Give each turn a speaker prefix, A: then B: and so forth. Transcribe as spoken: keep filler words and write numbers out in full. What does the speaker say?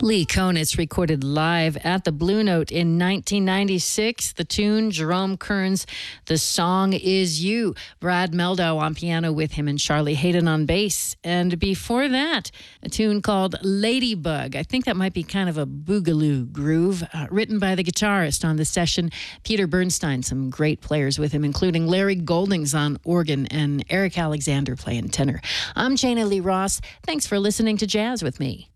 A: Lee Konitz recorded live at the Blue Note in nineteen ninety-six. The tune, Jerome Kern's The Song Is You. Brad Meldau on piano with him and Charlie Hayden on bass. And before that, a tune called Ladybug. I think that might be kind of a boogaloo groove, uh, written by the guitarist on the session, Peter Bernstein. Some great players with him, including Larry Goldings on organ and Eric Alexander playing tenor. I'm Jana Lee Ross. Thanks for listening to Jazz with me.